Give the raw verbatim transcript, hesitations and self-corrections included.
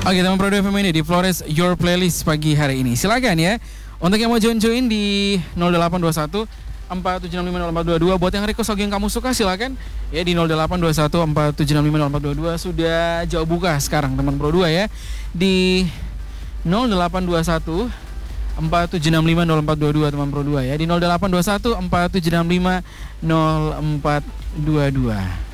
Oke teman Pro dua F M ini di Flores Your Playlist pagi hari ini. Silakan ya. Untuk yang mau join-join di nol delapan dua satu empat tujuh enam lima nol empat dua dua. Buat yang request lagu yang kamu suka silakan ya di nol delapan dua satu empat tujuh enam lima nol empat dua dua. Sudah jauh buka sekarang teman Pro dua ya. Di nol delapan dua satu empat tujuh enam lima nol empat dua dua teman Pro dua ya. Di nol delapan dua satu empat tujuh enam lima nol empat dua dua.